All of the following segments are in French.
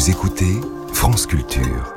Vous écoutez France Culture.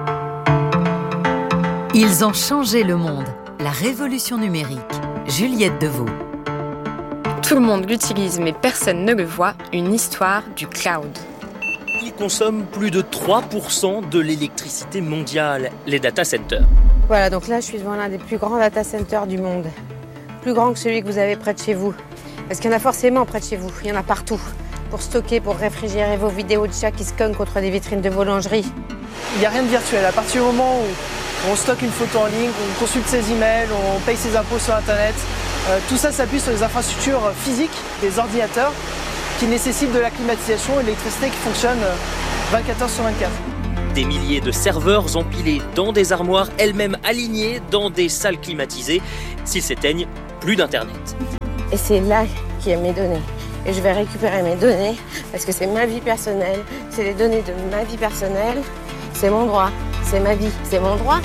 Ils ont changé le monde. La révolution numérique. Juliette Deveau. Tout le monde l'utilise mais personne ne le voit, une histoire du cloud. Ils consomment plus de 3% de l'électricité mondiale, les data centers. Voilà, donc là je suis devant l'un des plus grands data centers du monde. Plus grand que celui que vous avez près de chez vous. Parce qu'il y en a forcément près de chez vous, il y en a partout. Pour stocker, pour réfrigérer vos vidéos de chats qui se cognent contre des vitrines de boulangerie. Il n'y a rien de virtuel. À partir du moment où on stocke une photo en ligne, on consulte ses emails, on paye ses impôts sur Internet, tout ça s'appuie sur les infrastructures physiques des ordinateurs qui nécessitent de la climatisation et de l'électricité qui fonctionne 24 heures sur 24. Des milliers de serveurs empilés dans des armoires, elles-mêmes alignées dans des salles climatisées. S'ils s'éteignent, plus d'Internet. Et c'est là qu'il y a mes données. Et je vais récupérer mes données parce que c'est ma vie personnelle, c'est les données de ma vie personnelle, c'est mon droit, c'est ma vie, c'est mon droit.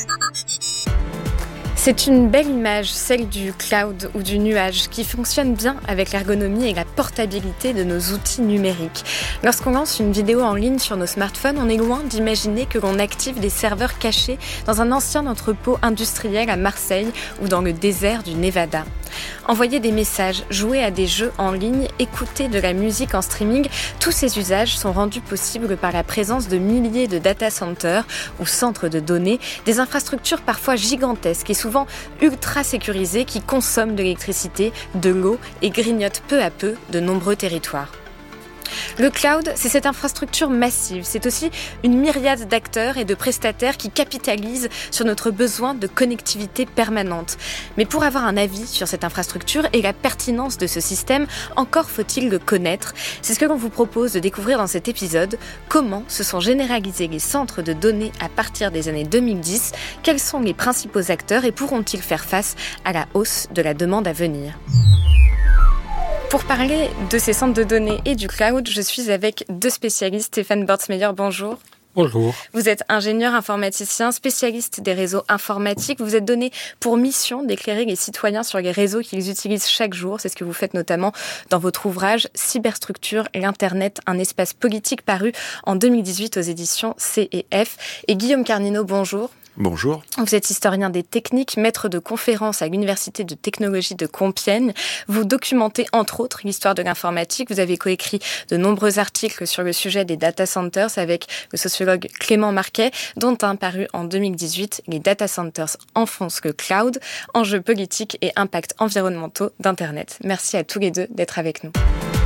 C'est une belle image, celle du cloud ou du nuage, qui fonctionne bien avec l'ergonomie et la portabilité de nos outils numériques. Lorsqu'on lance une vidéo en ligne sur nos smartphones, on est loin d'imaginer que l'on active des serveurs cachés dans un ancien entrepôt industriel à Marseille ou dans le désert du Nevada. Envoyer des messages, jouer à des jeux en ligne, écouter de la musique en streaming, tous ces usages sont rendus possibles par la présence de milliers de data centers ou centres de données, des infrastructures parfois gigantesques et souvent ultra sécurisées qui consomment de l'électricité, de l'eau et grignotent peu à peu de nombreux territoires. Le cloud, c'est cette infrastructure massive. C'est aussi une myriade d'acteurs et de prestataires qui capitalisent sur notre besoin de connectivité permanente. Mais pour avoir un avis sur cette infrastructure et la pertinence de ce système, encore faut-il le connaître. C'est ce que l'on vous propose de découvrir dans cet épisode. Comment se sont généralisés les centres de données à partir des années 2010 ? Quels sont les principaux acteurs et pourront-ils faire face à la hausse de la demande à venir ? Pour parler de ces centres de données et du cloud, je suis avec deux spécialistes. Stéphane Bortsmeyer, bonjour. Bonjour. Vous êtes ingénieur informaticien, spécialiste des réseaux informatiques. Vous êtes donné pour mission d'éclairer les citoyens sur les réseaux qu'ils utilisent chaque jour. C'est ce que vous faites notamment dans votre ouvrage Cyberstructure et l'Internet, un espace politique paru en 2018 aux éditions C&F. Et Guillaume Carnino, bonjour. Bonjour. Vous êtes historien des techniques, maître de conférences à l'Université de technologie de Compiègne. Vous documentez entre autres l'histoire de l'informatique. Vous avez coécrit de nombreux articles sur le sujet des data centers avec le sociologue Clément Marquet, dont un paru en 2018, Les data centers enfoncent le cloud, enjeux politiques et impacts environnementaux d'Internet. Merci à tous les deux d'être avec nous.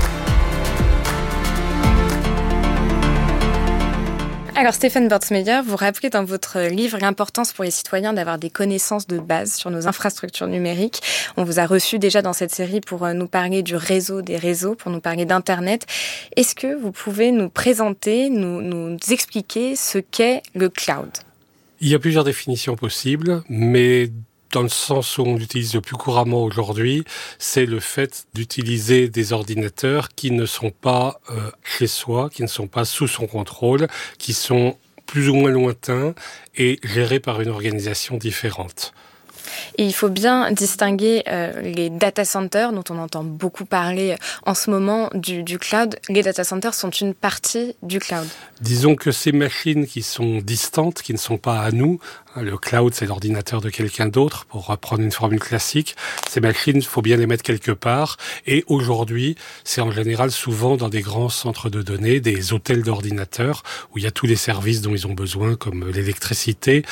Alors Stéphane Bortsmeyer, vous rappelez dans votre livre l'importance pour les citoyens d'avoir des connaissances de base sur nos infrastructures numériques. On vous a reçu déjà dans cette série pour nous parler du réseau des réseaux, pour nous parler d'Internet. Est-ce que vous pouvez nous présenter, nous expliquer ce qu'est le cloud ? Il y a plusieurs définitions possibles, mais dans le sens où on l'utilise le plus couramment aujourd'hui, c'est le fait d'utiliser des ordinateurs qui ne sont pas chez soi, qui ne sont pas sous son contrôle, qui sont plus ou moins lointains et gérés par une organisation différente. Et il faut bien distinguer les data centers, dont on entend beaucoup parler en ce moment, du cloud. Les data centers sont une partie du cloud. Disons que ces machines qui sont distantes, qui ne sont pas à nous, le cloud, c'est l'ordinateur de quelqu'un d'autre, pour reprendre une formule classique. Ces machines, il faut bien les mettre quelque part. Et aujourd'hui, c'est en général souvent dans des grands centres de données, des hôtels d'ordinateurs, où il y a tous les services dont ils ont besoin, comme l'électricité,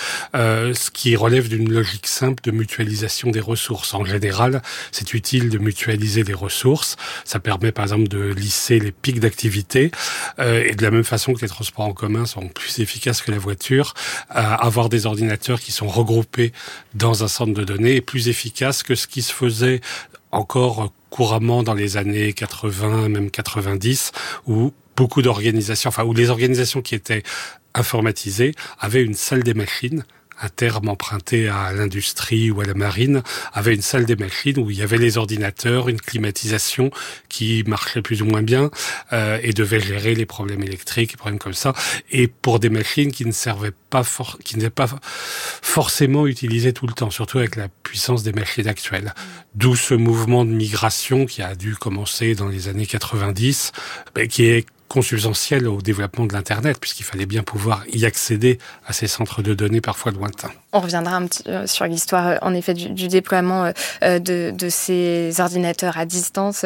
ce qui relève d'une logique simple de mutualisation des ressources. En général, c'est utile de mutualiser les ressources. Ça permet, par exemple, de lisser les pics d'activité. Et de la même façon que les transports en commun sont plus efficaces que la voiture, avoir des ordinateurs qui sont regroupés dans un centre de données est plus efficace que ce qui se faisait encore couramment dans les années 80, même 90, où beaucoup d'organisations, où les organisations qui étaient informatisées avaient une salle des machines, un terme emprunté à l'industrie ou à la marine, avait une salle des machines où il y avait les ordinateurs, une climatisation qui marchait plus ou moins bien et devait gérer les problèmes électriques, les problèmes comme ça. Et pour des machines qui ne servaient pas, qui n'étaient pas forcément utilisées tout le temps, surtout avec la puissance des machines actuelles. D'où ce mouvement de migration qui a dû commencer dans les années 90, qui est consubstantiel au développement de l'Internet, puisqu'il fallait bien pouvoir y accéder à ces centres de données parfois lointains. On reviendra un petit sur l'histoire, en effet, du déploiement de ces ordinateurs à distance.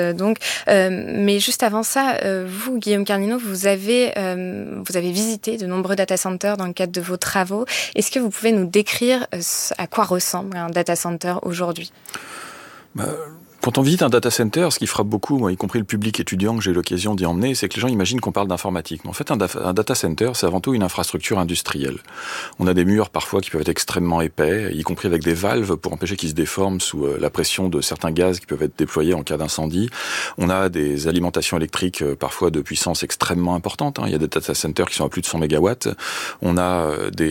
Mais juste avant ça, vous, Guillaume Carlino, vous avez visité de nombreux data centers dans le cadre de vos travaux. Est-ce que vous pouvez nous décrire à quoi ressemble un data center aujourd'hui ? Quand on visite un data center, ce qui frappe beaucoup, moi, y compris le public étudiant que j'ai eu l'occasion d'y emmener, c'est que les gens imaginent qu'on parle d'informatique. Mais en fait, un data center, c'est avant tout une infrastructure industrielle. On a des murs parfois qui peuvent être extrêmement épais, y compris avec des valves pour empêcher qu'ils se déforment sous la pression de certains gaz qui peuvent être déployés en cas d'incendie. On a des alimentations électriques parfois de puissance extrêmement importante. Il y a des data centers qui sont à plus de 100 mégawatts. On a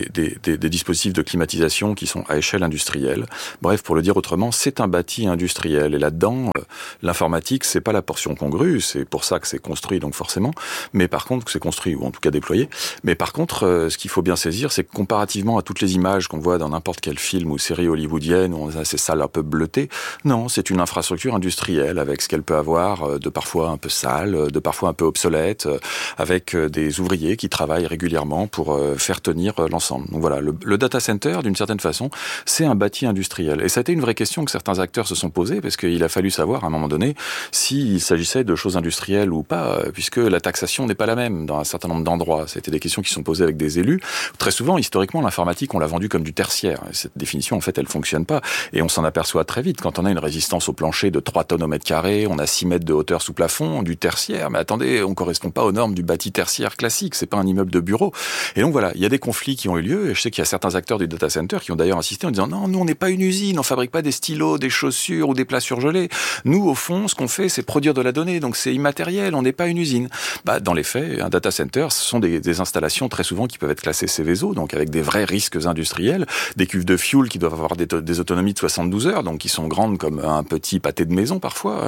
des dispositifs de climatisation qui sont à échelle industrielle. Bref, pour le dire autrement, c'est un bâti industriel. Et là-dedans, l'informatique, c'est pas la portion congrue, c'est pour ça que c'est construit, donc forcément, mais par contre, que c'est construit, ou en tout cas déployé, mais par contre, ce qu'il faut bien saisir, c'est que comparativement à toutes les images qu'on voit dans n'importe quel film ou série hollywoodienne, où on a ces salles un peu bleutées, non, c'est une infrastructure industrielle, avec ce qu'elle peut avoir de parfois un peu sale, de parfois un peu obsolète, avec des ouvriers qui travaillent régulièrement pour faire tenir l'ensemble. Donc voilà, le data center, d'une certaine façon, c'est un bâti industriel. Et ça a été une vraie question que certains acteurs se sont posés, parce qu'il a fallu savoir à un moment donné s'il s'agissait de choses industrielles ou pas, puisque la taxation n'est pas la même dans un certain nombre d'endroits. C'était des questions qui sont posées avec des élus. Très souvent, historiquement, l'informatique, on l'a vendue comme du tertiaire. Cette définition, en fait, elle fonctionne pas. Et on s'en aperçoit très vite. Quand on a une résistance au plancher de 3 tonnes au mètre carré, on a 6 mètres de hauteur sous plafond, du tertiaire. Mais attendez, on correspond pas aux normes du bâti tertiaire classique. C'est pas un immeuble de bureau. Et donc voilà, il y a des conflits qui ont eu lieu. Et je sais qu'il y a certains acteurs du data center qui ont d'ailleurs insisté en disant non, nous, on n'est pas une usine. On fabrique pas des stylos, des chaussures ou des plats surgelés. Nous, au fond, ce qu'on fait, c'est produire de la donnée, donc c'est immatériel, on n'est pas une usine. Dans les faits, un data center, ce sont des installations très souvent qui peuvent être classées Céveso, donc avec des vrais risques industriels, des cuves de fuel qui doivent avoir des autonomies de 72 heures, donc qui sont grandes comme un petit pâté de maison parfois,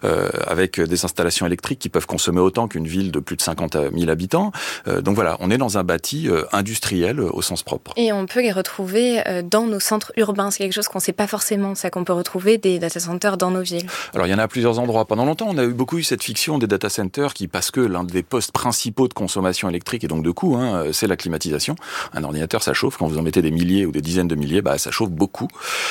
avec des installations électriques qui peuvent consommer autant qu'une ville de plus de 50 000 habitants. Donc voilà, on est dans un bâti industriel au sens propre. Et on peut les retrouver dans nos centres urbains, c'est quelque chose qu'on ne sait pas forcément, ça qu'on peut retrouver des data centers dans nos villes. Alors il y en a à plusieurs endroits. Pendant longtemps, on a beaucoup eu cette fiction des data centers qui, parce que l'un des postes principaux de consommation électrique et donc de coût, c'est la climatisation. Un ordinateur, ça chauffe. Quand vous en mettez des milliers ou des dizaines de milliers, ça chauffe beaucoup.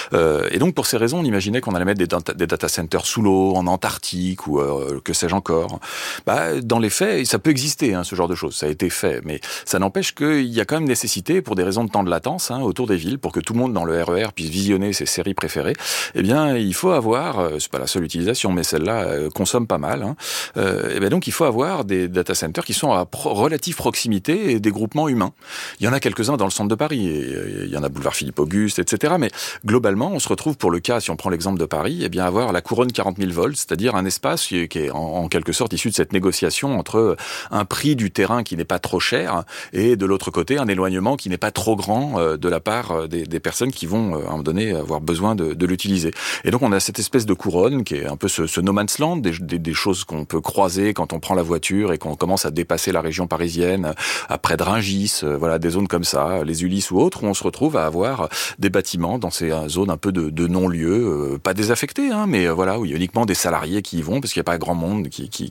Et donc pour ces raisons, on imaginait qu'on allait mettre des data centers sous l'eau, en Antarctique ou que sais-je encore. Dans les faits, ça peut exister, ce genre de choses. Ça a été fait, mais ça n'empêche qu'il y a quand même nécessité, pour des raisons de temps de latence, autour des villes, pour que tout le monde dans le RER puisse visionner ses séries préférées. Eh bien, il faut avoir, c'est pas la seule utilisation, mais celle-là consomme pas mal. Et donc il faut avoir des data centers qui sont à relative proximité et des groupements humains. Il y en a quelques-uns dans le centre de Paris. Il y en a boulevard Philippe-Auguste, etc. Mais globalement, on se retrouve pour le cas, si on prend l'exemple de Paris, eh bien avoir la couronne 40 000 volts, c'est-à-dire un espace qui est en quelque sorte issu de cette négociation entre un prix du terrain qui n'est pas trop cher et de l'autre côté un éloignement qui n'est pas trop grand de la part des personnes qui vont à un moment donné avoir besoin de l'utiliser. Et donc on a cette espèce de couronne qui est un peu ce no man's land, des choses qu'on peut croiser quand on prend la voiture et qu'on commence à dépasser la région parisienne, près de Rungis, voilà, des zones comme ça, les Ulysses ou autres, où on se retrouve à avoir des bâtiments dans ces zones un peu de non-lieu, pas désaffectés, mais voilà, où il y a uniquement des salariés qui y vont, parce qu'il n'y a pas grand monde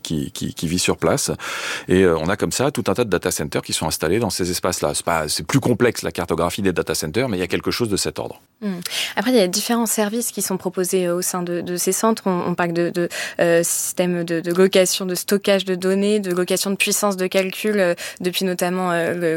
qui vit sur place. Et on a comme ça tout un tas de data centers qui sont installés dans ces espaces-là. C'est plus complexe la cartographie des data centers, mais il y a quelque chose de cet ordre. Après, il y a différents services qui sont proposés au sein de ces centres. On parle de systèmes de location, de stockage de données, de location de puissance de calcul, depuis notamment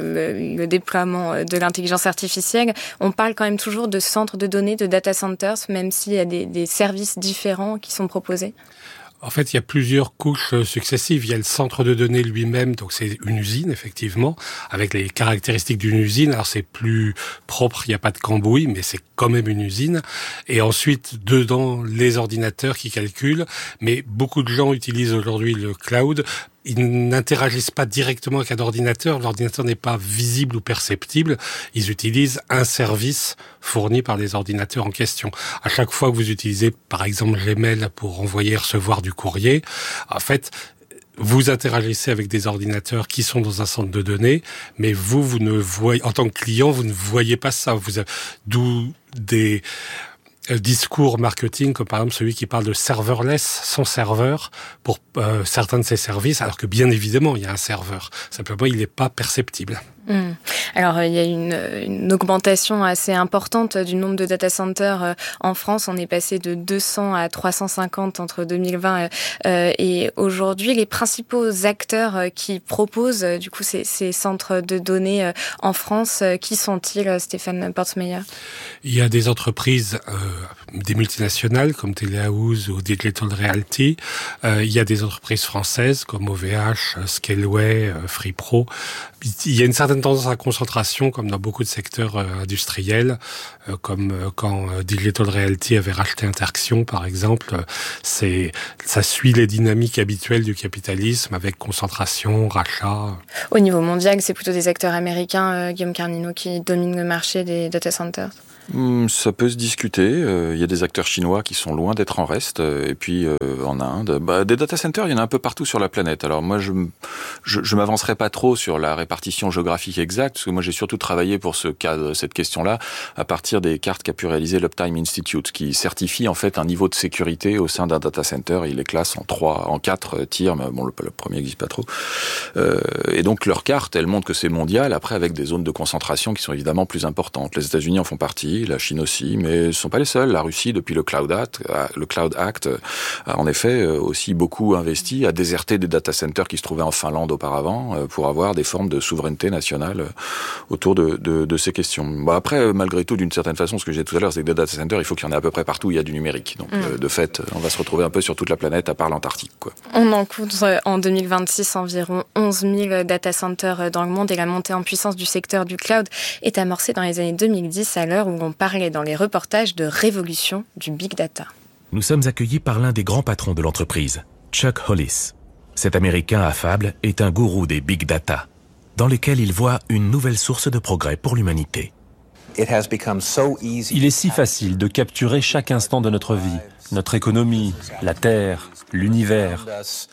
le déploiement de l'intelligence artificielle. On parle quand même toujours de centres de données, de data centers, même s'il y a des services différents qui sont proposés. En fait, il y a plusieurs couches successives. Il y a le centre de données lui-même, donc c'est une usine, effectivement, avec les caractéristiques d'une usine. Alors c'est plus propre, il n'y a pas de cambouis, mais c'est quand même une usine. Et ensuite, dedans, les ordinateurs qui calculent. Mais beaucoup de gens utilisent aujourd'hui le cloud. Ils n'interagissent pas directement avec un ordinateur. L'ordinateur n'est pas visible ou perceptible. Ils utilisent un service fourni par les ordinateurs en question. À chaque fois que vous utilisez, par exemple, Gmail pour envoyer et recevoir du courrier, en fait, vous interagissez avec des ordinateurs qui sont dans un centre de données, mais vous ne voyez, en tant que client, vous ne voyez pas ça. D'où discours marketing, comme par exemple celui qui parle de serverless, sans serveur, pour certains de ces services, alors que bien évidemment, il y a un serveur. Simplement, il n'est pas perceptible. Alors, il y a une augmentation assez importante du nombre de data centers en France. On est passé de 200 à 350 entre 2020 et aujourd'hui. Les principaux acteurs qui proposent du coup ces centres de données en France, qui sont-ils, Stéphane Portsmeyer ? Il y a des entreprises, des multinationales comme Telehouse ou Digital Realty. Il y a des entreprises françaises comme OVH, Scaleway, FreePro. Il y a une certaine tendance à la concentration, comme dans beaucoup de secteurs industriels, comme quand Digital Realty avait racheté Interaction, par exemple. Ça suit les dynamiques habituelles du capitalisme, avec concentration, rachat. Au niveau mondial, c'est plutôt des acteurs américains, Guillaume Carnino, qui dominent le marché des data centers. Ça peut se discuter. Il y a des acteurs chinois qui sont loin d'être en reste. Et puis en Inde, des data centers, il y en a un peu partout sur la planète. Alors moi, je m'avancerai pas trop sur la répartition géographique exacte, parce que moi j'ai surtout travaillé pour cette question-là à partir des cartes qu'a pu réaliser l'Uptime Institute, qui certifie en fait un niveau de sécurité au sein d'un data center. Il les classe en 4 tiers, mais bon, le premier n'existe pas trop. Et donc leur carte, elle montre que c'est mondial. Après, avec des zones de concentration qui sont évidemment plus importantes. Les États-Unis en font partie. La Chine aussi, mais ce ne sont pas les seuls. La Russie, depuis le Cloud Act, a en effet aussi beaucoup investi, a déserté des data centers qui se trouvaient en Finlande auparavant pour avoir des formes de souveraineté nationale autour de ces questions. Après, malgré tout, d'une certaine façon, ce que j'ai dit tout à l'heure, c'est que des data centers, il faut qu'il y en ait à peu près partout où il y a du numérique. Donc, de fait, on va se retrouver un peu sur toute la planète, à part l'Antarctique, quoi. On en compte en 2026 environ 11 000 data centers dans le monde, et la montée en puissance du secteur du cloud est amorcée dans les années 2010, à l'heure où on parlait dans les reportages de révolution du big data. Nous sommes accueillis par l'un des grands patrons de l'entreprise, Chuck Hollis. Cet Américain affable est un gourou des big data, dans lesquels il voit une nouvelle source de progrès pour l'humanité. Il est si facile de capturer chaque instant de notre vie, notre économie, la Terre, l'univers.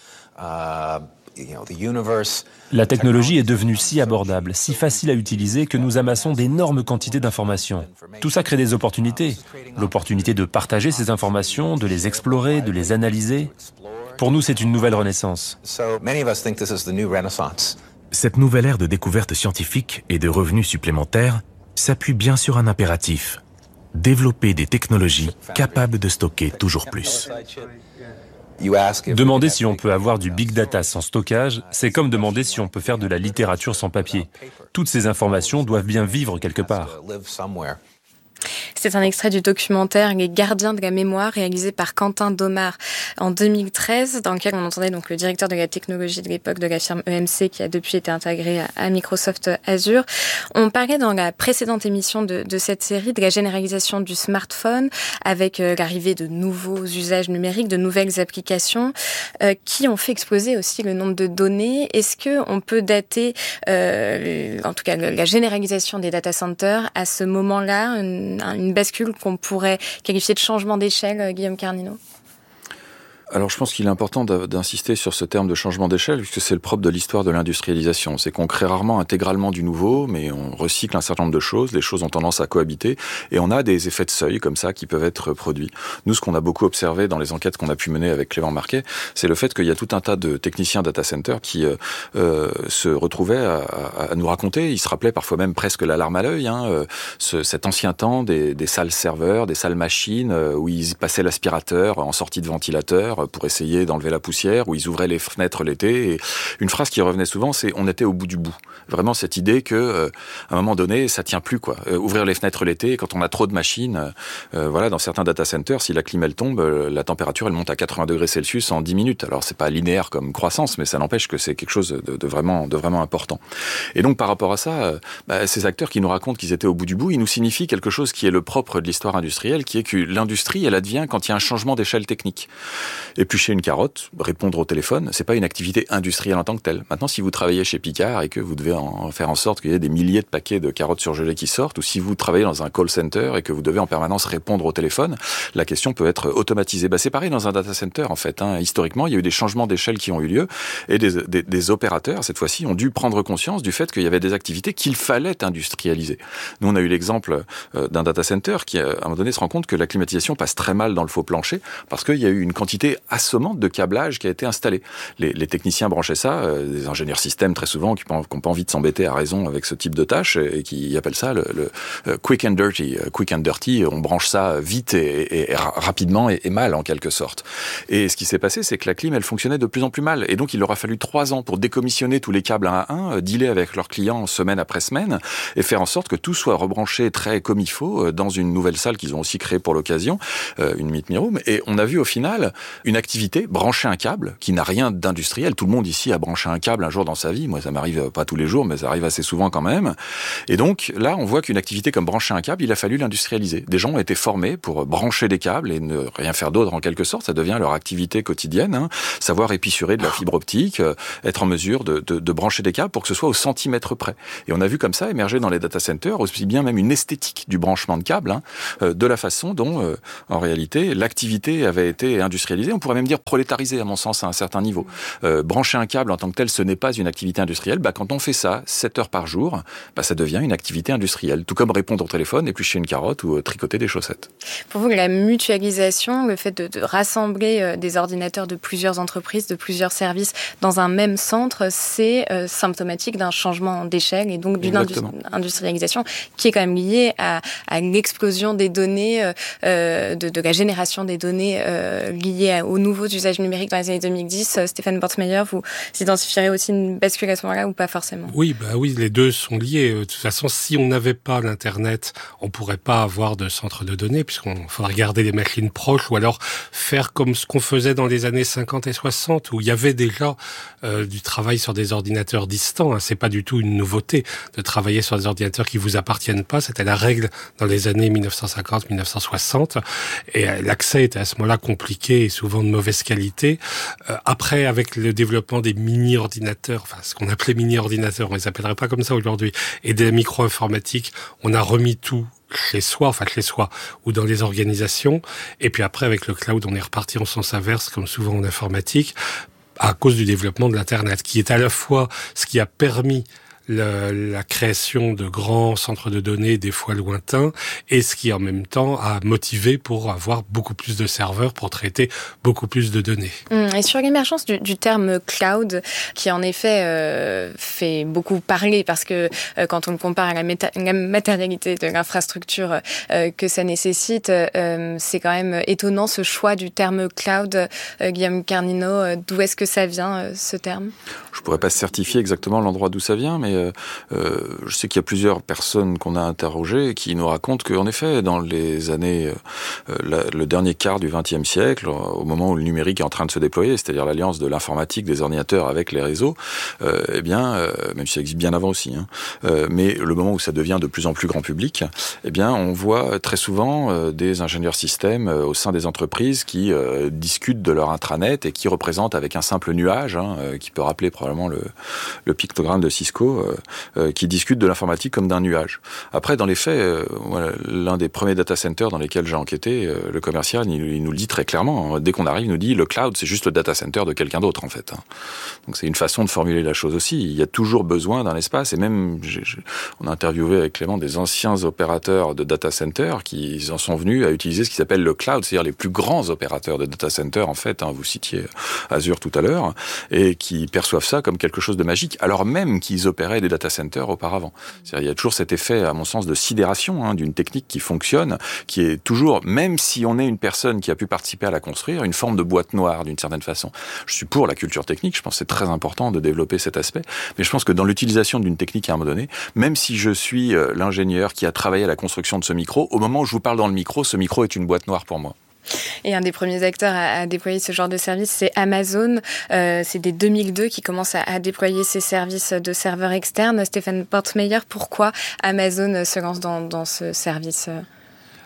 La technologie est devenue si abordable, si facile à utiliser que nous amassons d'énormes quantités d'informations. Tout ça crée des opportunités. L'opportunité de partager ces informations, de les explorer, de les analyser. Pour nous, c'est une nouvelle renaissance. Cette nouvelle ère de découverte scientifique et de revenus supplémentaires s'appuie bien sur un impératif. Développer des technologies capables de stocker toujours plus. Demander si on peut avoir du big data sans stockage, c'est comme demander si on peut faire de la littérature sans papier. Toutes ces informations doivent bien vivre quelque part. C'est un extrait du documentaire Les Gardiens de la mémoire, réalisé par Quentin Domard en 2013, dans lequel on entendait donc le directeur de la technologie de l'époque de la firme EMC, qui a depuis été intégré à Microsoft Azure. On parlait dans la précédente émission de cette série de la généralisation du smartphone, avec l'arrivée de nouveaux usages numériques, de nouvelles applications qui ont fait exploser aussi le nombre de données. Est-ce que on peut dater, en tout cas la généralisation des data centers à ce moment-là, une bascule qu'on pourrait qualifier de changement d'échelle, Guillaume Carnino ? Alors je pense qu'il est important d'insister sur ce terme de changement d'échelle, puisque c'est le propre de l'histoire de l'industrialisation. C'est qu'on crée rarement intégralement du nouveau, mais on recycle un certain nombre de choses, les choses ont tendance à cohabiter, et on a des effets de seuil comme ça qui peuvent être produits. Nous, ce qu'on a beaucoup observé dans les enquêtes qu'on a pu mener avec Clément Marquet, c'est le fait qu'il y a tout un tas de techniciens data center qui se retrouvaient à nous raconter, ils se rappelaient parfois même presque la larme à l'œil, cet ancien temps des salles serveurs, des salles machines, où ils passaient l'aspirateur en sortie de ventilateur, pour essayer d'enlever la poussière, où ils ouvraient les fenêtres l'été. Et une phrase qui revenait souvent, c'est « on était au bout du bout ». Vraiment cette idée que, à un moment donné, ça tient plus, quoi. Ouvrir les fenêtres l'été, quand on a trop de machines, dans certains data centers, si la clim elle tombe, la température elle monte à 80 degrés Celsius en 10 minutes. Alors c'est pas linéaire comme croissance, mais ça n'empêche que c'est quelque chose de vraiment important. Et donc par rapport à ça, ces acteurs qui nous racontent qu'ils étaient au bout du bout, ils nous signifient quelque chose qui est le propre de l'histoire industrielle, qui est que l'industrie, elle advient quand il y a un changement d'échelle technique. Éplucher une carotte, répondre au téléphone, c'est pas une activité industrielle en tant que telle. Maintenant, si vous travaillez chez Picard et que vous devez en faire en sorte qu'il y ait des milliers de paquets de carottes surgelées qui sortent, ou si vous travaillez dans un call center et que vous devez en permanence répondre au téléphone, la question peut être automatisée. C'est pareil dans un data center en fait. Historiquement, il y a eu des changements d'échelle qui ont eu lieu et des opérateurs, cette fois-ci, ont dû prendre conscience du fait qu'il y avait des activités qu'il fallait industrialiser. Nous, on a eu l'exemple d'un data center qui, à un moment donné, se rend compte que la climatisation passe très mal dans le faux plancher parce qu'il y a eu une quantité assommante de câblage qui a été installée. Les techniciens branchaient ça, des ingénieurs systèmes très souvent qui n'ont pas envie de s'embêter à raison avec ce type de tâches et qui appellent ça le quick and dirty. Quick and dirty, on branche ça vite et rapidement et mal en quelque sorte. Et ce qui s'est passé, c'est que la clim, elle fonctionnait de plus en plus mal. Et donc, il leur a fallu 3 ans pour décommissionner tous les câbles un à un, dealer avec leurs clients semaine après semaine et faire en sorte que tout soit rebranché très comme il faut dans une nouvelle salle qu'ils ont aussi créée pour l'occasion, une meet me room. Et on a vu au final une activité, brancher un câble, qui n'a rien d'industriel. Tout le monde ici a branché un câble un jour dans sa vie. Moi, ça m'arrive pas tous les jours, mais ça arrive assez souvent quand même. Et donc, là, on voit qu'une activité comme brancher un câble, il a fallu l'industrialiser. Des gens ont été formés pour brancher des câbles et ne rien faire d'autre en quelque sorte. Ça devient leur activité quotidienne. Savoir épissurer de la fibre optique, être en mesure de brancher des câbles pour que ce soit au centimètre près. Et on a vu comme ça émerger dans les data centers aussi bien même une esthétique du branchement de câbles, de la façon dont, en réalité, l'activité avait été industrialisée. On pourrait même dire prolétarisée, à mon sens, à un certain niveau. Brancher un câble en tant que tel, ce n'est pas une activité industrielle. Quand on fait ça 7 heures par jour, ça devient une activité industrielle. Tout comme répondre au téléphone, éplucher une carotte ou tricoter des chaussettes. Pour vous, la mutualisation, le fait de rassembler des ordinateurs de plusieurs entreprises, de plusieurs services dans un même centre, c'est symptomatique d'un changement d'échelle et donc d'une industrialisation qui est quand même liée à l'explosion des données, de la génération des données liées aux nouveaux usages numériques dans les années 2010. Stéphane Bortmeyer, vous identifierez aussi une bascule à ce moment-là ou pas forcément ? Oui, les deux sont liés. De toute façon, si on n'avait pas l'Internet, on pourrait pas avoir de centre de données puisqu'on faudrait garder les machines proches ou alors faire comme ce qu'on faisait dans les années 50 et 60 où il y avait déjà du travail sur des ordinateurs distants. C'est pas du tout une nouveauté de travailler sur des ordinateurs qui vous appartiennent pas. C'était la règle dans les années 1950-1960 et l'accès était à ce moment-là compliqué et souvent de mauvaise qualité. Après, avec le développement des mini-ordinateurs, ce qu'on appelait mini-ordinateurs, on les appellerait pas comme ça aujourd'hui, et des micro-informatiques, on a remis tout chez soi, ou dans les organisations. Et puis après, avec le cloud, on est reparti en sens inverse, comme souvent en informatique, à cause du développement de l'Internet, qui est à la fois ce qui a permis la création de grands centres de données, des fois lointains, et ce qui en même temps a motivé pour avoir beaucoup plus de serveurs pour traiter beaucoup plus de données. Et sur l'émergence du terme cloud, qui en effet fait beaucoup parler, parce que quand on le compare à la matérialité de l'infrastructure que ça nécessite, c'est quand même étonnant ce choix du terme cloud. Guillaume Carnino, d'où est-ce que ça vient, ce terme ? Je pourrais pas certifier exactement l'endroit d'où ça vient, mais je sais qu'il y a plusieurs personnes qu'on a interrogées qui nous racontent qu'en effet, dans les années, le dernier quart du XXe siècle, au moment où le numérique est en train de se déployer, c'est-à-dire l'alliance de l'informatique, des ordinateurs avec les réseaux, même si ça existe bien avant aussi, mais le moment où ça devient de plus en plus grand public, on voit très souvent des ingénieurs systèmes au sein des entreprises qui discutent de leur intranet et qui représentent avec un simple nuage, qui peut rappeler probablement le pictogramme de Cisco, qui discutent de l'informatique comme d'un nuage. Après, dans les faits, l'un des premiers data centers dans lesquels j'ai enquêté, le commercial, il nous le dit très clairement. Dès qu'on arrive, il nous dit le cloud, c'est juste le data center de quelqu'un d'autre, en fait. Donc c'est une façon de formuler la chose aussi. Il y a toujours besoin d'un espace, et même, on a interviewé avec Clément des anciens opérateurs de data center qui en sont venus à utiliser ce qui s'appelle le cloud, c'est-à-dire les plus grands opérateurs de data center, en fait. Vous citiez Azure tout à l'heure, et qui perçoivent ça comme quelque chose de magique, alors même qu'ils opéraient des data centers auparavant. C'est-à-dire, il y a toujours cet effet, à mon sens, de sidération d'une technique qui fonctionne, qui est toujours, même si on est une personne qui a pu participer à la construire, une forme de boîte noire d'une certaine façon. Je suis pour la culture technique, je pense que c'est très important de développer cet aspect, mais je pense que dans l'utilisation d'une technique à un moment donné, même si je suis l'ingénieur qui a travaillé à la construction de ce micro, au moment où je vous parle dans le micro, ce micro est une boîte noire pour moi. Et un des premiers acteurs à déployer ce genre de service, c'est Amazon. C'est dès 2002 qui commence à déployer ses services de serveurs externes. Stéphane Bortmeyer, pourquoi Amazon se lance dans ce service ?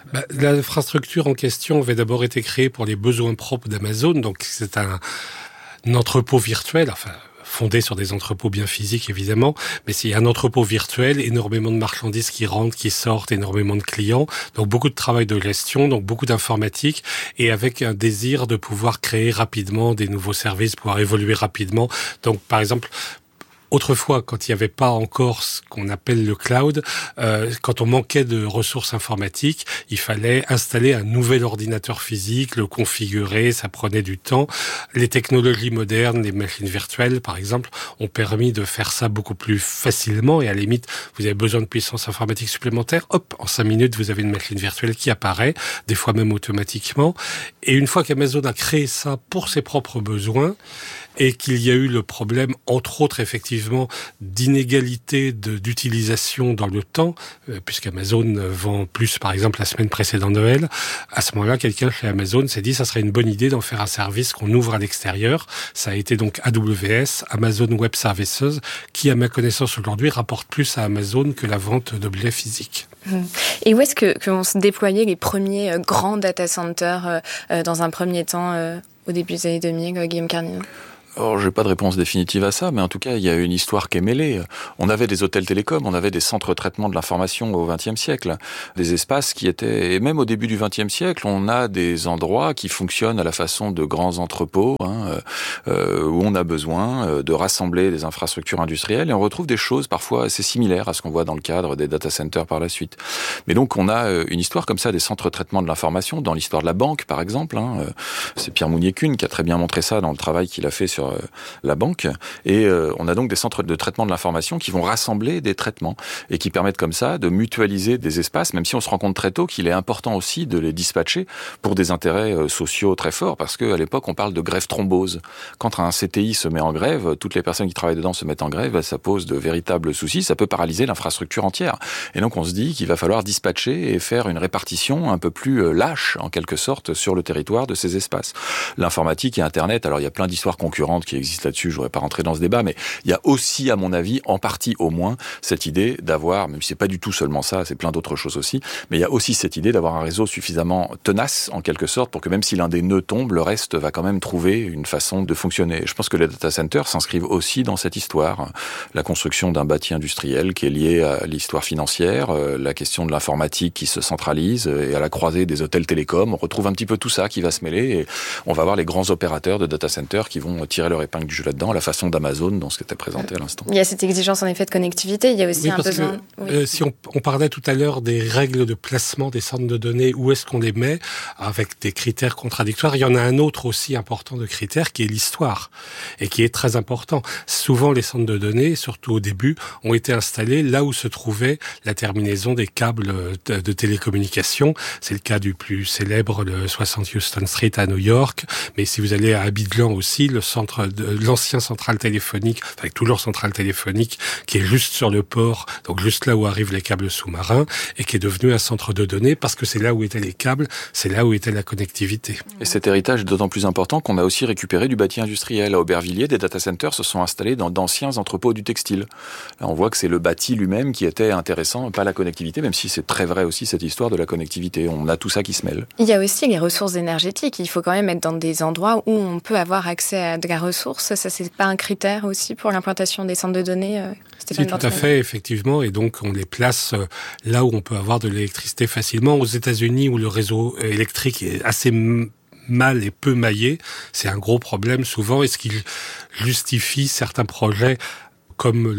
L'infrastructure en question avait d'abord été créée pour les besoins propres d'Amazon, donc c'est un entrepôt virtuel, fondé sur des entrepôts bien physiques évidemment, mais c'est un entrepôt virtuel, énormément de marchandises qui rentrent, qui sortent, énormément de clients, donc beaucoup de travail de gestion, donc beaucoup d'informatique, et avec un désir de pouvoir créer rapidement des nouveaux services, pouvoir évoluer rapidement. Donc par exemple, autrefois, quand il n'y avait pas encore ce qu'on appelle le cloud, quand on manquait de ressources informatiques, il fallait installer un nouvel ordinateur physique, le configurer, ça prenait du temps. Les technologies modernes, les machines virtuelles, par exemple, ont permis de faire ça beaucoup plus facilement et à la limite, vous avez besoin de puissance informatique supplémentaire, hop, en 5 minutes, vous avez une machine virtuelle qui apparaît, des fois même automatiquement. Et une fois qu'Amazon a créé ça pour ses propres besoins, et qu'il y a eu le problème, entre autres, effectivement, d'inégalité d'utilisation dans le temps, puisqu'Amazon vend plus, par exemple, la semaine précédant Noël. À ce moment-là, quelqu'un chez Amazon s'est dit, ça serait une bonne idée d'en faire un service qu'on ouvre à l'extérieur. Ça a été donc AWS, Amazon Web Services, qui, à ma connaissance aujourd'hui, rapporte plus à Amazon que la vente d'objets physiques. Et où est-ce que vont se déployer les premiers grands data centers dans un premier temps, au début des années 2000, Guillaume Carnineau? Alors, j'ai pas de réponse définitive à ça, mais en tout cas, il y a une histoire qui est mêlée. On avait des hôtels télécoms, on avait des centres de traitement de l'information au XXe siècle, des espaces qui étaient, et même au début du XXe siècle, on a des endroits qui fonctionnent à la façon de grands entrepôts, où on a besoin de rassembler des infrastructures industrielles, et on retrouve des choses parfois assez similaires à ce qu'on voit dans le cadre des data centers par la suite. Mais donc, on a une histoire comme ça, des centres de traitement de l'information, dans l'histoire de la banque, par exemple. C'est Pierre Mounier-Kuhn qui a très bien montré ça dans le travail qu'il a fait sur la banque, et on a donc des centres de traitement de l'information qui vont rassembler des traitements et qui permettent comme ça de mutualiser des espaces, même si on se rend compte très tôt qu'il est important aussi de les dispatcher pour des intérêts sociaux très forts, parce qu'à l'époque on parle de grève thrombose. Quand un CTI se met en grève, toutes les personnes qui travaillent dedans se mettent en grève, ça pose de véritables soucis, ça peut paralyser l'infrastructure entière. Et donc on se dit qu'il va falloir dispatcher et faire une répartition un peu plus lâche, en quelque sorte, sur le territoire de ces espaces. L'informatique et Internet, alors il y a plein d'histoires concurrentes qui existent là-dessus, je ne voudrais pas rentrer dans ce débat, mais il y a aussi, à mon avis, en partie au moins, cette idée d'avoir, même si c'est pas du tout seulement ça, c'est plein d'autres choses aussi, mais il y a aussi cette idée d'avoir un réseau suffisamment tenace, en quelque sorte, pour que même si l'un des nœuds tombe, le reste va quand même trouver une façon de fonctionner. Je pense que les data centers s'inscrivent aussi dans cette histoire. La construction d'un bâti industriel qui est lié à l'histoire financière, la question de l'informatique qui se centralise, et à la croisée des hôtels télécoms, on retrouve un petit peu tout ça qui va se mêler, et on va voir les grands opérateurs de data centers qui vont tirer leur épingle du jeu là-dedans, à la façon d'Amazon, dans ce qui était présenté à l'instant. Il y a cette exigence en effet de connectivité, il y a aussi un besoin... Si on parlait tout à l'heure des règles de placement des centres de données, où est-ce qu'on les met, avec des critères contradictoires, il y en a un autre aussi important de critère qui est l'histoire, et qui est très important. Souvent les centres de données, surtout au début, ont été installés là où se trouvait la terminaison des câbles de télécommunications. C'est le cas du plus célèbre, le 60 Houston Street à New York, mais si vous allez à Abidjan aussi, l'ancien centrale téléphonique, avec toujours centrale téléphonique, qui est juste sur le port, donc juste là où arrivent les câbles sous-marins, et qui est devenu un centre de données, parce que c'est là où étaient les câbles, c'est là où était la connectivité. Et cet héritage est d'autant plus important qu'on a aussi récupéré du bâti industriel. À Aubervilliers, des data centers se sont installés dans d'anciens entrepôts du textile. Là, on voit que c'est le bâti lui-même qui était intéressant, pas la connectivité, même si c'est très vrai aussi cette histoire de la connectivité. On a tout ça qui se mêle. Il y a aussi les ressources énergétiques. Il faut quand même être dans des endroits où on peut avoir accès à de la ressource. Ça, c'est pas un critère aussi pour l'implantation des centres de données, Stéphane? Si, tout à fait, effectivement. Et donc, on les place là où on peut avoir de l'électricité facilement. Aux États-Unis, où le réseau électrique est assez mal et peu maillé, c'est un gros problème souvent, et ce qui justifie certains projets comme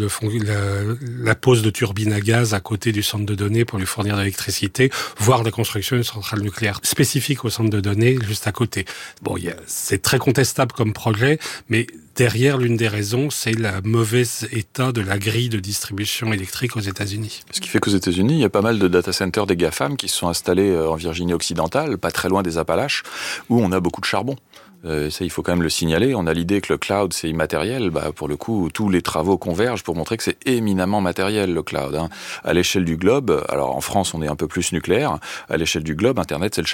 la pose de turbines à gaz à côté du centre de données pour lui fournir de l'électricité, voire la construction d'une centrale nucléaire spécifique au centre de données juste à côté. Bon, c'est très contestable comme projet, mais derrière, l'une des raisons, c'est le mauvais état de la grille de distribution électrique aux États-Unis. Ce qui fait qu'aux États-Unis, il y a pas mal de data centers des GAFAM qui se sont installés en Virginie occidentale, pas très loin des Appalaches, où on a beaucoup de charbon. Ça, il faut quand même le signaler. On a l'idée que le cloud, c'est immatériel. Pour le coup, tous les travaux convergent pour montrer que c'est éminemment matériel, le cloud. À l'échelle du globe, alors en France, on est un peu plus nucléaire. À l'échelle du globe, Internet, c'est le charbon.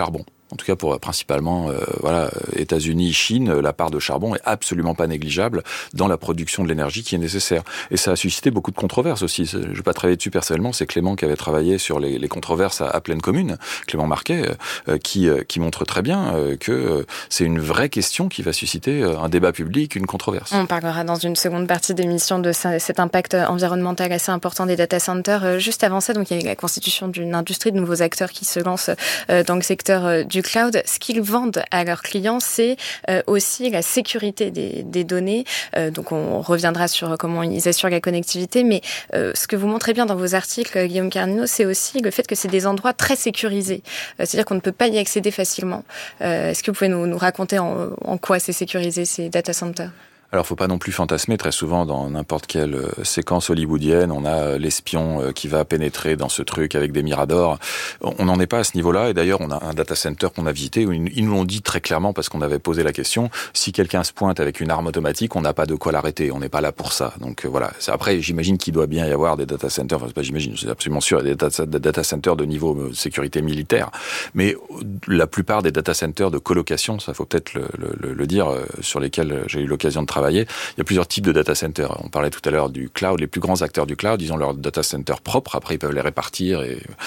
en tout cas pour principalement États-Unis, Chine, la part de charbon est absolument pas négligeable dans la production de l'énergie qui est nécessaire. Et ça a suscité beaucoup de controverses aussi. Je n'ai pas travaillé dessus personnellement, c'est Clément qui avait travaillé sur les controverses à Pleine Commune, Clément Marquet, qui montre très bien que c'est une vraie question qui va susciter un débat public, une controverse. On parlera dans une seconde partie d'émission de cet impact environnemental assez important des data centers. Juste avant ça, donc il y a la constitution d'une industrie de nouveaux acteurs qui se lancent dans le secteur du cloud. Ce qu'ils vendent à leurs clients, c'est aussi la sécurité des données. Donc on reviendra sur comment ils assurent la connectivité, mais ce que vous montrez bien dans vos articles, Guillaume Carnino, c'est aussi le fait que c'est des endroits très sécurisés. C'est-à-dire qu'on ne peut pas y accéder facilement. Est-ce que vous pouvez nous raconter en quoi c'est sécurisé, ces data centers ? Alors, faut pas non plus fantasmer. Très souvent, dans n'importe quelle séquence hollywoodienne, on a l'espion qui va pénétrer dans ce truc avec des miradors. On n'en est pas à ce niveau-là. Et d'ailleurs, on a un data center qu'on a visité où ils nous l'ont dit très clairement parce qu'on avait posé la question. Si quelqu'un se pointe avec une arme automatique, on n'a pas de quoi l'arrêter. On n'est pas là pour ça. Donc voilà. Après, j'imagine qu'il doit bien y avoir des data centers. Enfin, pas j'imagine, c'est absolument sûr, des data centers de niveau sécurité militaire. Mais la plupart des data centers de colocation, ça faut peut-être le dire, sur lesquels j'ai eu l'occasion de travailler. Il y a plusieurs types de data centers. On parlait tout à l'heure du cloud. Les plus grands acteurs du cloud, ils ont leur data center propre. Après, ils peuvent les répartir.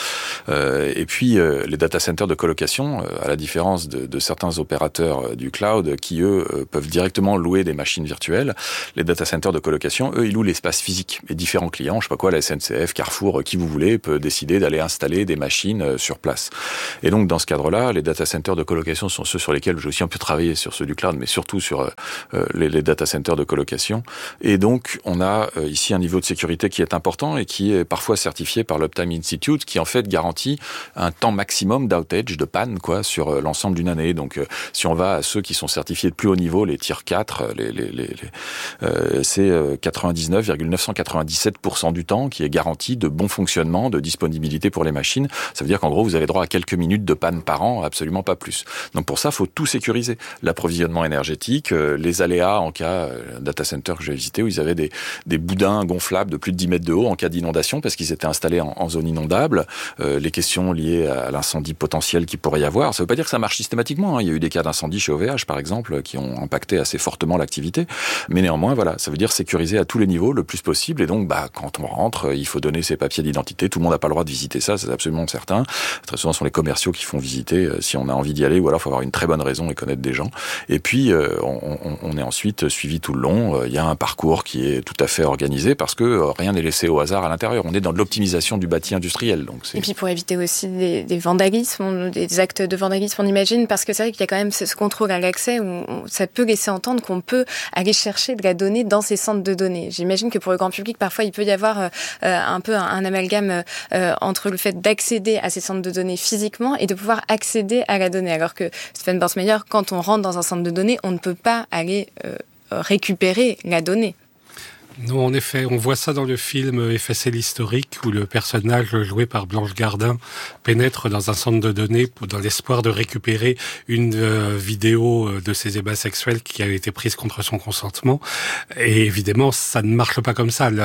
Et puis, les data centers de colocation, à la différence de certains opérateurs du cloud qui, eux, peuvent directement louer des machines virtuelles, les data centers de colocation, eux, ils louent l'espace physique. Et différents clients, je sais pas quoi, la SNCF, Carrefour, qui vous voulez, peut décider d'aller installer des machines sur place. Et donc, dans ce cadre-là, les data centers de colocation sont ceux sur lesquels j'ai aussi un peu travaillé sur ceux du cloud, mais surtout sur les data centers de colocation. Et donc, on a ici un niveau de sécurité qui est important et qui est parfois certifié par l'Uptime Institute, qui en fait garantit un temps maximum d'outage, de panne, quoi, sur l'ensemble d'une année. Donc, si on va à ceux qui sont certifiés de plus haut niveau, les tier 4, c'est 99,997% du temps qui est garanti de bon fonctionnement, de disponibilité pour les machines. Ça veut dire qu'en gros, vous avez droit à quelques minutes de panne par an, absolument pas plus. Donc, pour ça, il faut tout sécuriser. L'approvisionnement énergétique, les aléas en cas data center que j'ai visité où ils avaient des boudins gonflables de plus de 10 mètres de haut en cas d'inondation parce qu'ils étaient installés en zone inondable. Les questions liées à l'incendie potentiel qu'il pourrait y avoir. Ça ne veut pas dire que ça marche systématiquement. Il y a eu des cas d'incendie chez OVH, par exemple, qui ont impacté assez fortement l'activité. Mais néanmoins, voilà, ça veut dire sécuriser à tous les niveaux le plus possible. Et donc, quand on rentre, il faut donner ses papiers d'identité. Tout le monde n'a pas le droit de visiter ça, c'est absolument certain. Très souvent, ce sont les commerciaux qui font visiter si on a envie d'y aller, ou alors il faut avoir une très bonne raison et connaître des gens. Et puis, on est ensuite suivi tout le long. Il y a un parcours qui est tout à fait organisé parce que rien n'est laissé au hasard à l'intérieur. On est dans de l'optimisation du bâti industriel. Donc et puis pour éviter aussi des vandalismes, des actes de vandalisme, on imagine, parce que c'est vrai qu'il y a quand même ce contrôle à l'accès où ça peut laisser entendre qu'on peut aller chercher de la donnée dans ces centres de données. J'imagine que pour le grand public, parfois, il peut y avoir un peu un amalgame entre le fait d'accéder à ces centres de données physiquement et de pouvoir accéder à la donnée. Alors que, Stéphane Borsmeyer, quand on rentre dans un centre de données, on ne peut pas aller récupérer la donnée. Non, en effet, on voit ça dans le film FSL historique où le personnage joué par Blanche Gardin pénètre dans un centre de données dans l'espoir de récupérer une vidéo de ses ébats sexuels qui a été prise contre son consentement. Et évidemment, ça ne marche pas comme ça.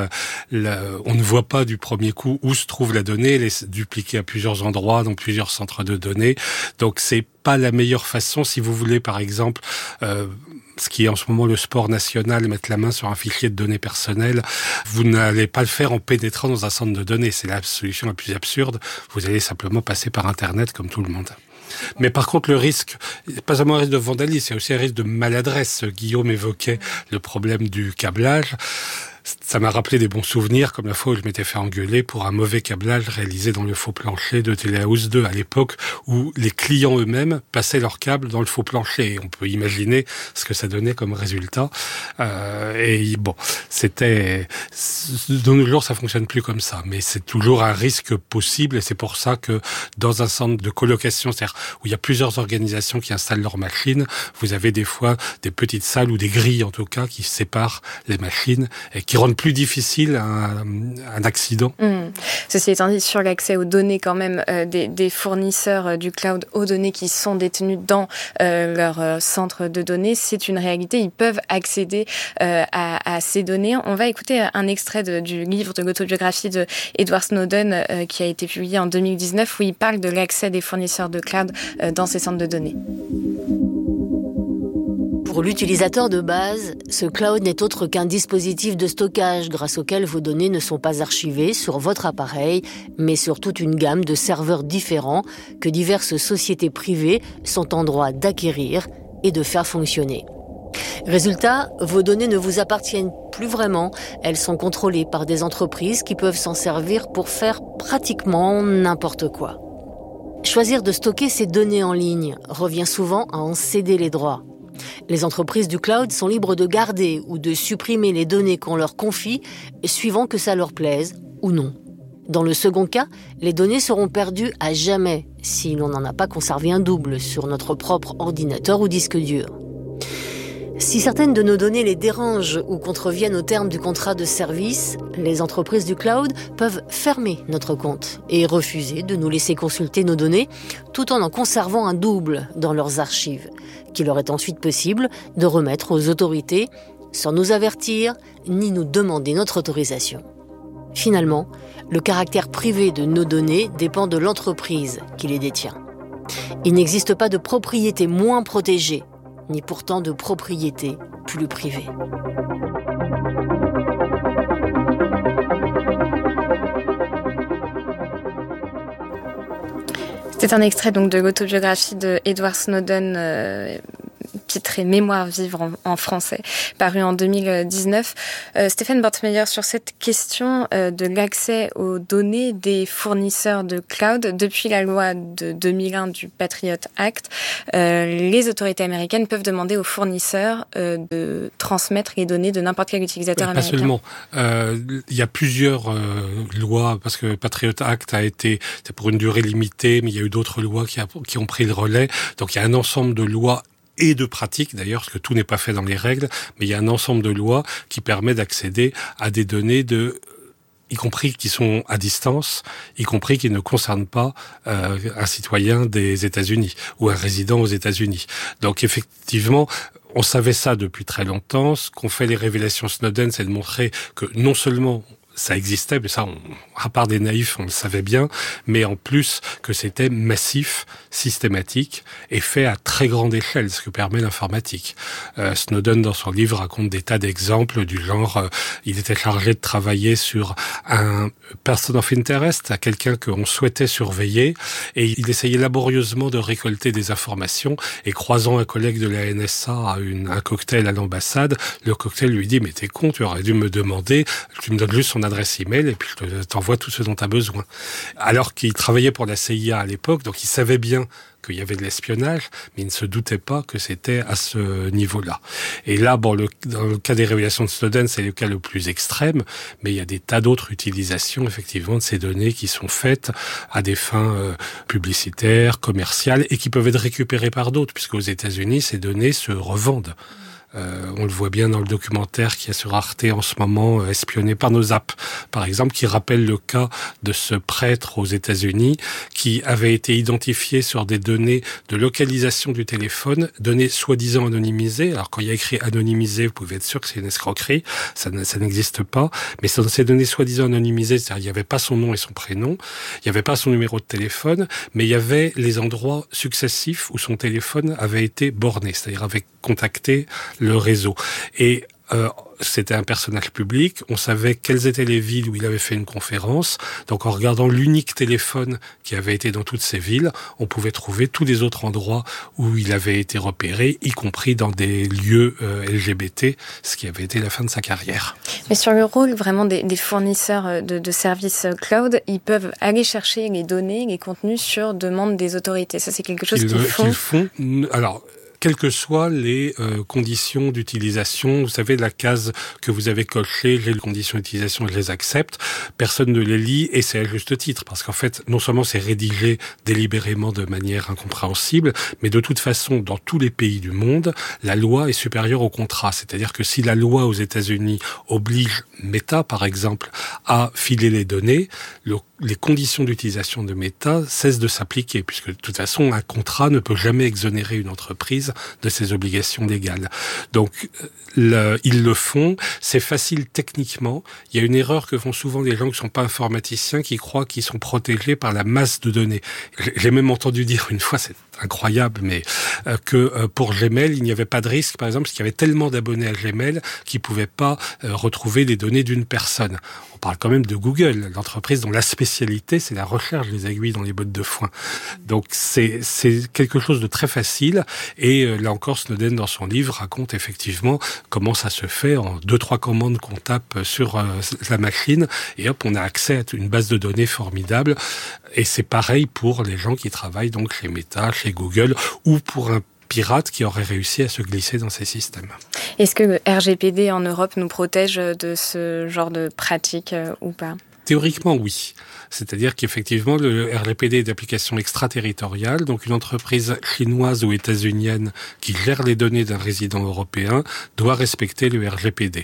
On ne voit pas du premier coup où se trouve la donnée. Elle est dupliquée à plusieurs endroits, dans plusieurs centres de données. Donc, c'est pas la meilleure façon si vous voulez, par exemple, ce qui est en ce moment le sport national, mettre la main sur un fichier de données personnelles, vous n'allez pas le faire en pénétrant dans un centre de données. C'est la solution la plus absurde. Vous allez simplement passer par Internet comme tout le monde. Mais par contre, le risque, pas seulement un risque de vandalisme, il y a aussi un risque de maladresse. Guillaume évoquait le problème du câblage. Ça m'a rappelé des bons souvenirs, comme la fois où je m'étais fait engueuler pour un mauvais câblage réalisé dans le faux plancher de Telehouse 2 à l'époque où les clients eux-mêmes passaient leurs câbles dans le faux plancher. Et on peut imaginer ce que ça donnait comme résultat. Et bon, c'était... De nos jours, ça fonctionne plus comme ça. Mais c'est toujours un risque possible et c'est pour ça que dans un centre de colocation, c'est-à-dire où il y a plusieurs organisations qui installent leurs machines, vous avez des fois des petites salles ou des grilles en tout cas qui séparent les machines et qui rendent plus difficile un accident. Ceci étant dit, sur l'accès aux données quand même des fournisseurs du cloud aux données qui sont détenues dans leur centre de données, c'est une réalité. Ils peuvent accéder à ces données. On va écouter un extrait du livre de l'autobiographie de Edward Snowden qui a été publié en 2019 où il parle de l'accès des fournisseurs de cloud dans ces centres de données. Pour l'utilisateur de base, ce cloud n'est autre qu'un dispositif de stockage grâce auquel vos données ne sont pas archivées sur votre appareil, mais sur toute une gamme de serveurs différents que diverses sociétés privées sont en droit d'acquérir et de faire fonctionner. Résultat, vos données ne vous appartiennent plus vraiment. Elles sont contrôlées par des entreprises qui peuvent s'en servir pour faire pratiquement n'importe quoi. Choisir de stocker ces données en ligne revient souvent à en céder les droits. Les entreprises du cloud sont libres de garder ou de supprimer les données qu'on leur confie, suivant que ça leur plaise ou non. Dans le second cas, les données seront perdues à jamais si l'on n'en a pas conservé un double sur notre propre ordinateur ou disque dur. Si certaines de nos données les dérangent ou contreviennent aux termes du contrat de service, les entreprises du cloud peuvent fermer notre compte et refuser de nous laisser consulter nos données tout en conservant un double dans leurs archives, qu'il leur est ensuite possible de remettre aux autorités sans nous avertir ni nous demander notre autorisation. Finalement, le caractère privé de nos données dépend de l'entreprise qui les détient. Il n'existe pas de propriété moins protégée, ni pourtant de propriété plus privée. C'est un extrait donc de l'autobiographie de Edward Snowden, titré Mémoire vivre en français, paru en 2019. Stéphane Bortmeyer, sur cette question de l'accès aux données des fournisseurs de cloud, depuis la loi de 2001 du Patriot Act, les autorités américaines peuvent demander aux fournisseurs de transmettre les données de n'importe quel utilisateur américain. Pas seulement. Il y a plusieurs lois, parce que Patriot Act c'est pour une durée limitée, mais il y a eu d'autres lois qui ont pris le relais. Donc il y a un ensemble de lois et de pratiques d'ailleurs, parce que tout n'est pas fait dans les règles, mais il y a un ensemble de lois qui permet d'accéder à des données y compris qui sont à distance, y compris qui ne concernent pas un citoyen des États-Unis ou un résident aux États-Unis. Donc effectivement, on savait ça depuis très longtemps. Ce qu'ont fait les révélations Snowden, c'est de montrer que non seulement ça existait, mais ça, à part des naïfs, on le savait bien, mais en plus que c'était massif, systématique et fait à très grande échelle, ce que permet l'informatique. Snowden, dans son livre, raconte des tas d'exemples du genre, il était chargé de travailler sur un person of interest, à quelqu'un qu'on souhaitait surveiller, et il essayait laborieusement de récolter des informations, et croisant un collègue de la NSA à un cocktail à l'ambassade, le cocktail lui dit « Mais t'es con, tu aurais dû me demander, tu me donnes juste son adresse email et puis je t'envoie tout ce dont tu as besoin. » Alors qu'il travaillait pour la CIA à l'époque, donc il savait bien qu'il y avait de l'espionnage, mais il ne se doutait pas que c'était à ce niveau-là. Et là, dans le cas des révélations de Snowden, c'est le cas le plus extrême, mais il y a des tas d'autres utilisations, effectivement, de ces données qui sont faites à des fins publicitaires, commerciales, et qui peuvent être récupérées par d'autres, puisqu'aux États-Unis, ces données se revendent. On le voit bien dans le documentaire qui est sur Arte en ce moment, espionné par nos apps, par exemple, qui rappelle le cas de ce prêtre aux États-Unis qui avait été identifié sur des données de localisation du téléphone, données soi-disant anonymisées. Alors quand il y a écrit anonymisé, vous pouvez être sûr que c'est une escroquerie, ça n'existe pas. Mais dans ces données soi-disant anonymisées, c'est-à-dire il n'y avait pas son nom et son prénom, il n'y avait pas son numéro de téléphone, mais il y avait les endroits successifs où son téléphone avait été borné, c'est-à-dire avait contacté le réseau. Et c'était un personnage public, on savait quelles étaient les villes où il avait fait une conférence, donc en regardant l'unique téléphone qui avait été dans toutes ces villes, on pouvait trouver tous les autres endroits où il avait été repéré, y compris dans des lieux LGBT, ce qui avait été la fin de sa carrière. Mais sur le rôle vraiment des fournisseurs de services cloud, ils peuvent aller chercher les données, les contenus sur demande des autorités. Ça, c'est quelque chose qu'ils font. Alors, quelles que soient les conditions d'utilisation. Vous savez, la case que vous avez cochée, j'ai les conditions d'utilisation et je les accepte, personne ne les lit, et c'est à juste titre, parce qu'en fait, non seulement c'est rédigé délibérément de manière incompréhensible, mais de toute façon, dans tous les pays du monde, la loi est supérieure au contrat. C'est-à-dire que si la loi aux États-Unis oblige Meta, par exemple, à filer les données, les conditions d'utilisation de Meta cessent de s'appliquer, puisque de toute façon, un contrat ne peut jamais exonérer une entreprise de ses obligations légales. Donc, ils le font. C'est facile techniquement. Il y a une erreur que font souvent les gens qui ne sont pas informaticiens, qui croient qu'ils sont protégés par la masse de données. J'ai même entendu dire une fois, c'est incroyable, mais que pour Gmail, il n'y avait pas de risque, par exemple, parce qu'il y avait tellement d'abonnés à Gmail qu'ils ne pouvaient pas retrouver les données d'une personne. On parle quand même de Google, l'entreprise dont la spécialité, c'est la recherche des aiguilles dans les bottes de foin. Donc c'est quelque chose de très facile, et là encore, Snowden, dans son livre, raconte effectivement comment ça se fait en 2-3 commandes qu'on tape sur la machine, et hop, on a accès à une base de données formidable. Et c'est pareil pour les gens qui travaillent donc chez Meta, chez Google, ou pour un pirate qui aurait réussi à se glisser dans ces systèmes. Est-ce que le RGPD en Europe nous protège de ce genre de pratique ou pas ? Théoriquement, oui. C'est-à-dire qu'effectivement, le RGPD est d'application extraterritoriale, donc une entreprise chinoise ou états-unienne qui gère les données d'un résident européen doit respecter le RGPD.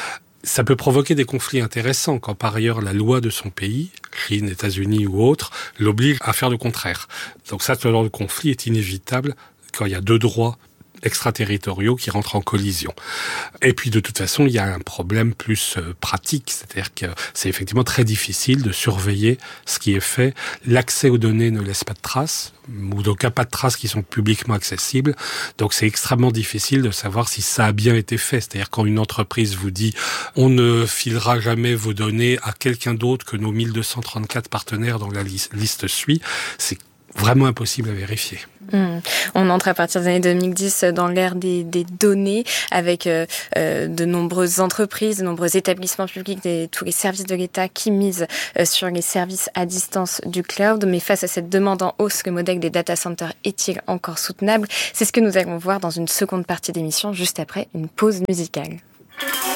Ça peut provoquer des conflits intéressants quand par ailleurs la loi de son pays, Chine, États-Unis ou autre, l'oblige à faire le contraire. Donc ça, ce genre de conflit est inévitable quand il y a deux droits extraterritoriaux qui rentrent en collision. Et puis de toute façon, il y a un problème plus pratique, c'est-à-dire que c'est effectivement très difficile de surveiller ce qui est fait. L'accès aux données ne laisse pas de traces, ou donc il n'y a pas de traces qui sont publiquement accessibles, donc c'est extrêmement difficile de savoir si ça a bien été fait. C'est-à-dire quand une entreprise vous dit « on ne filera jamais vos données à quelqu'un d'autre que nos 1234 partenaires dont la liste suit », c'est vraiment impossible à vérifier. On entre à partir des années 2010 dans l'ère des données, avec de nombreuses entreprises, de nombreux établissements publics, tous les services de l'État qui misent sur les services à distance du cloud. Mais face à cette demande en hausse, le modèle des data centers est-il encore soutenable ? C'est ce que nous allons voir dans une seconde partie d'émission, juste après une pause musicale.